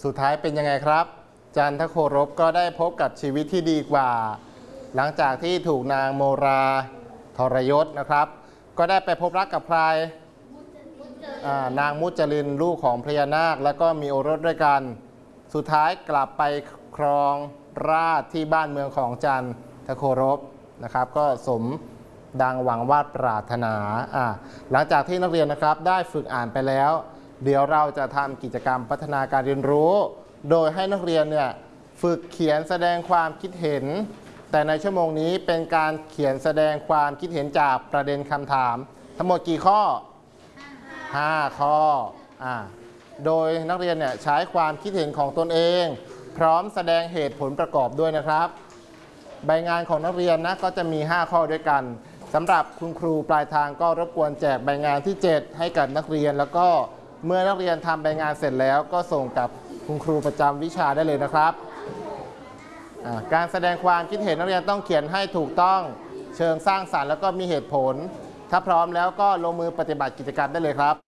สุดท้ายเป็นยังไงครับจันทโครบก็ได้พบกับชีวิตที่ดีกว่าหลังจากที่ถูกนางโมราทรยศนะครับก็ได้ไปพบรักกับใครนางมุจลินลูกของพญานาคแล้วก็มีโอรสด้วยกันสุดท้ายกลับไปครองราชย์ที่บ้านเมืองของจันทโครบนะครับก็สมดังหวังวาดปรารถนาหลังจากที่นักเรียนนะครับได้ฝึกอ่านไปแล้วเดี๋ยวเราจะทำกิจกรรมพัฒนาการเรียนรู้โดยให้นักเรียนเนี่ยฝึกเขียนแสดงความคิดเห็นแต่ในชั่วโมงนี้เป็นการเขียนแสดงความคิดเห็นจากประเด็นคำถามทั้งหมดกี่ข้อ5 ข้อโดยนักเรียนเนี่ยใช้ความคิดเห็นของตนเองพร้อมแสดงเหตุผลประกอบด้วยนะครับใบงานของนักเรียนนะก็จะมี5 ข้อด้วยกันสำหรับคุณครูปลายทางก็รบกวนแจกใบงานที่7ให้กับนักเรียนแล้วก็เมื่อนักเรียนทำใบงานเสร็จแล้วก็ส่งกับคุณครูประจำวิชาได้เลยนะครับการแสดงความคิดเห็นนักเรียนต้องเขียนให้ถูกต้องเชิงสร้างสรรค์แล้วก็มีเหตุผลถ้าพร้อมแล้วก็ลงมือปฏิบัติกิจกรรมได้เลยครับ